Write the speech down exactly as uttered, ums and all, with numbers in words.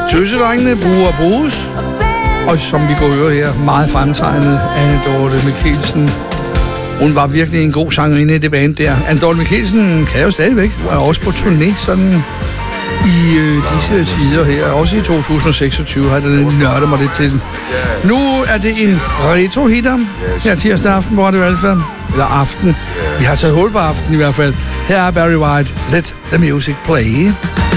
Tøsedrengene bruger bruges. Og som vi går høre her, meget fremtegnet af Dorte Michelsen. Hun var virkelig en god sangerinde i det band der. Anne Dorte Michelsen kan jo stadigvæk, og er også på turné sådan i øh, disse tider her. Også i to tusind seksogtyve har den nørdet mig det til. Nu er det en retro-hitter her tirsdag aften, hvor er det i hvert fald. Eller aften. Vi har taget hul på aften i hvert fald. Her er Barry White. Let the music play.